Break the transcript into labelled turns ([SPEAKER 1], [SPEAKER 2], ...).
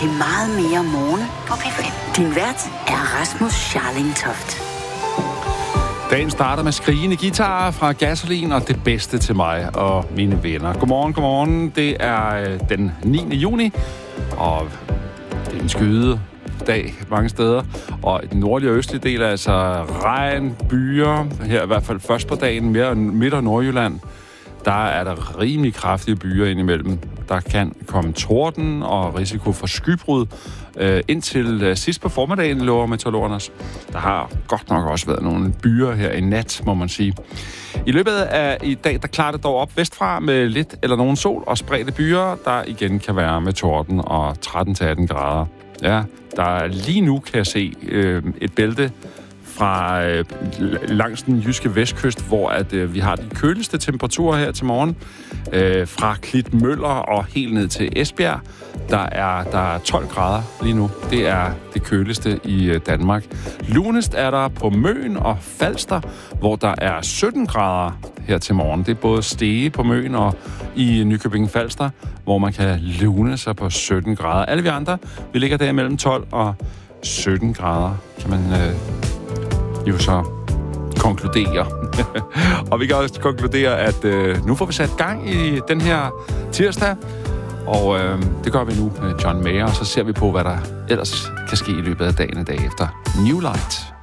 [SPEAKER 1] til meget mere morgen på P5. Din vært er Rasmus Scharling Toft.
[SPEAKER 2] Dagen starter med skrigende guitarer fra Gasolin og det bedste til mig og mine venner. Godmorgen. Det er den 9. juni, og det er en skyde dag mange steder. Og i den nordlige og østlige del er altså regn, byer. Her i hvert fald først på dagen, mere midt- og Nordjylland. Der er der rimelig kraftige byer indimellem. Der kan komme torden og risiko for skybrud. Indtil sidst på formiddagen, lover meteorologerne. Der har godt nok også været nogle byer her i nat, må man sige. I løbet af i dag, der klarer det dog op vestfra med lidt eller nogen sol og spredte byer, der igen kan være med torden og 13-18 grader. Ja, der er lige nu, kan jeg se, et bælte fra langs den jyske vestkyst, hvor vi har de køligste temperaturer her til morgen. Fra Klitmøller og helt ned til Esbjerg, der er 12 grader lige nu. Det er det køligste i Danmark. Lunest er der på Møn og Falster, hvor der er 17 grader her til morgen. Det er både Stege på Møn og i Nykøbing Falster, hvor man kan lune sig på 17 grader. Alle vi andre, vi ligger der mellem 12 og 17 grader, kan man jo så konkludere. Og vi kan også konkludere, at nu får vi sat gang i den her tirsdag, og det gør vi nu med John Mayer, og så ser vi på, hvad der ellers kan ske i løbet af dagen i dag efter New Light.